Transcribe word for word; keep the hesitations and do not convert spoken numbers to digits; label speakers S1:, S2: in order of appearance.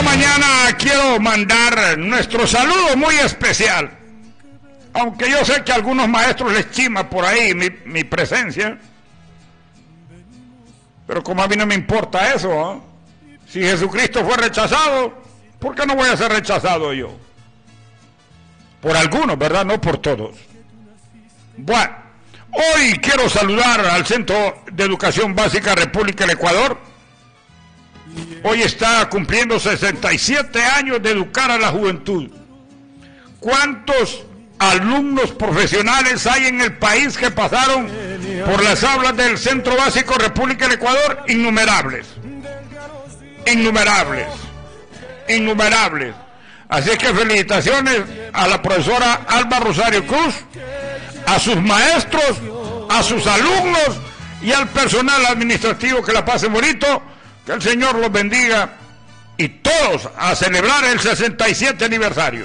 S1: mañana quiero mandar nuestro saludo muy especial, aunque yo sé que a algunos maestros les chima por ahí mi, mi presencia, pero como a mí no me importa eso, ¿eh? Si Jesucristo fue rechazado, ¿por qué no voy a ser rechazado yo? Por algunos, ¿verdad? No por todos. Bueno, hoy quiero saludar al Centro de Educación Básica República del Ecuador. Hoy está cumpliendo sesenta y siete años de educar a la juventud. ¿Cuántos alumnos profesionales hay en el país que pasaron por las aulas del Centro Básico República del Ecuador? Innumerables. Innumerables. Innumerables. Así que felicitaciones a la profesora Alba Rosario Cruz, a sus maestros, a sus alumnos y al personal administrativo. Que la pasen bonito, que el Señor los bendiga, y todos a celebrar el sesenta y siete aniversario.